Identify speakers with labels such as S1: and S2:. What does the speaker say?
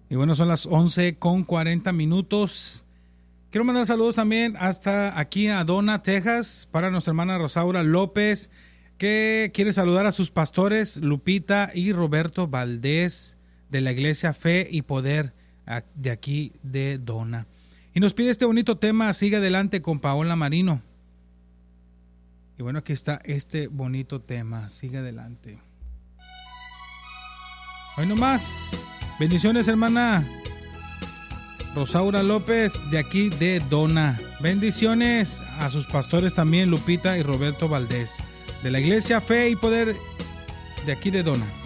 S1: Y bueno, son las 11:40. Quiero mandar saludos también hasta aquí a Donna, Texas, para nuestra hermana Rosaura López, que quiere saludar a sus pastores Lupita y Roberto Valdés de la Iglesia Fe y Poder de aquí de Donna. Y nos pide este bonito tema, Sigue Adelante, con Paola Marino. Y bueno, aquí está este bonito tema, Sigue Adelante. Hoy nomás. Bendiciones, hermana Rosaura López, de aquí de Donna. Bendiciones a sus pastores también, Lupita y Roberto Valdés, de la Iglesia Fe y Poder de aquí de Donna.